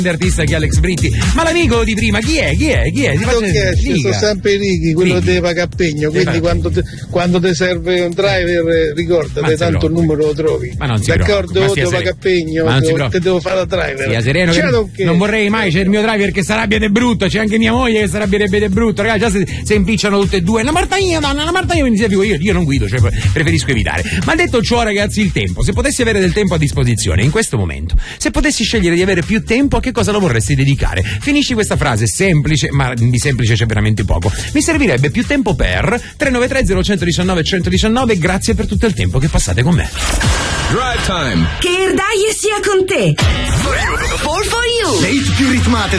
artista che Alex Britti, ma l'amico di prima chi è? Sono sempre Righi, quello che deve pagare a pegno, quindi quando ti serve un driver ricordate, tanto il numero lo trovi. Ma non si d'accordo, devo pagare a pegno, te devo fare da driver. Sia sereno, che non vorrei mai c'è il mio driver che si arrabbia de brutto, c'è anche mia moglie che si arrabbierebbe de brutto, ragazzi, già se impicciano tutte e due. Una Marta io, quindi dico io non guido, cioè preferisco evitare. Ma detto ciò, ragazzi, il tempo, se potessi avere del tempo a disposizione in questo momento, se potessi scegliere di avere più tempo, a che cosa lo vorresti dedicare? Finisci questa frase semplice, ma di semplice c'è veramente poco. Mi servirebbe più tempo per 393 0119 119. Grazie per tutto il tempo che passate con me. Drive Time. Che Erdaie sia con te. For you. Le hit più ritmate